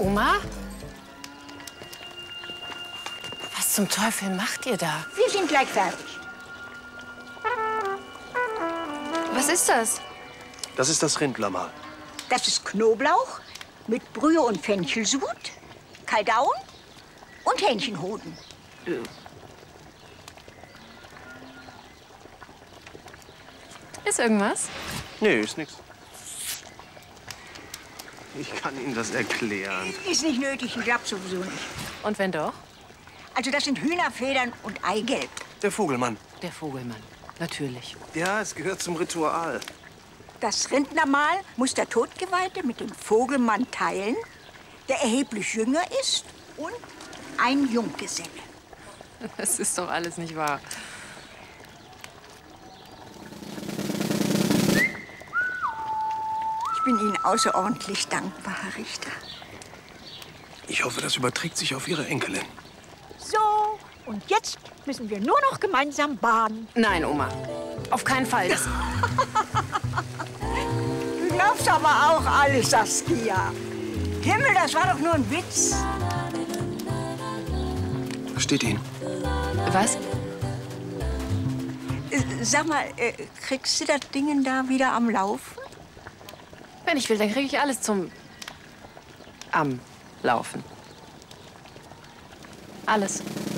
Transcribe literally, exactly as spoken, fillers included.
Oma? Was zum Teufel macht ihr da? Wir sind gleich fertig. Was ist das? Das ist das Rindlammer. Das ist Knoblauch mit Brühe und Fenchelsud, Kaldaun und Hähnchenhoden. Ist irgendwas? Nee, ist nix. Ich kann Ihnen das erklären. Ist nicht nötig, ich glaub sowieso nicht. Und wenn doch? Also das sind Hühnerfedern und Eigelb. Der Vogelmann. Der Vogelmann. Natürlich. Ja, es gehört zum Ritual. Das Rindnermahl muss der Todgeweihte mit dem Vogelmann teilen, der erheblich jünger ist und ein Junggeselle. Das ist doch alles nicht wahr. Ich bin Ihnen außerordentlich dankbar, Herr Richter. Ich hoffe, das überträgt sich auf Ihre Enkelin. So, und jetzt müssen wir nur noch gemeinsam baden. Nein, Oma. Auf keinen Fall. Das Du glaubst aber auch alles, Saskia. Himmel, das war doch nur ein Witz. Was steht Ihnen? Was? Äh, Sag mal, äh, kriegst du das Ding da wieder am Laufen? Wenn ich will, dann kriege ich alles zum... am Laufen. Alles.